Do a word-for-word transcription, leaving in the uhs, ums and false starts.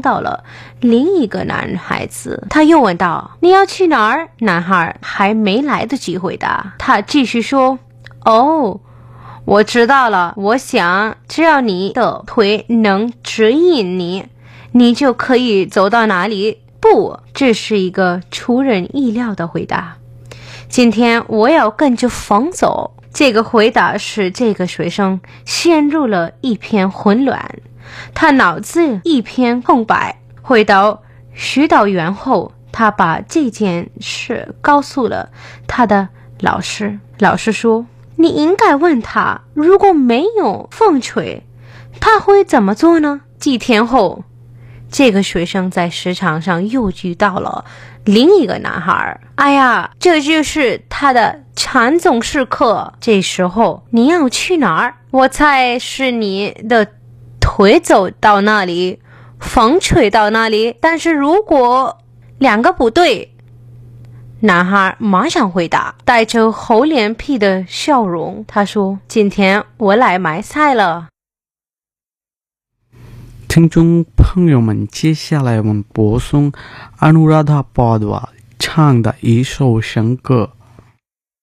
到了另一个男孩子。他又问道：你要去哪儿？男孩还没来得及回答，他继续说：哦，我知道了，我想只要你的腿能指引你，你就可以走到哪里。不，这是一个出人意料的回答。今天我要跟着风走。这个回答使这个学生陷入了一片混乱，他脑子一片空白。回到辅导员后，他把这件事告诉了他的老师。老师说：你应该问他，如果没有风吹，他会怎么做呢？几天后，这个学生在市场上又遇到了另一个男孩。哎呀，这就是他的禅宗时刻。这时候你要去哪儿？我猜是你的腿走到那里，风吹到那里。但是如果两个不对，男孩马上回答，带着厚脸皮的笑容。他说：今天我来买菜了。 听众朋友们，接下来我们播送阿努拉达·巴德瓦唱的一首圣歌。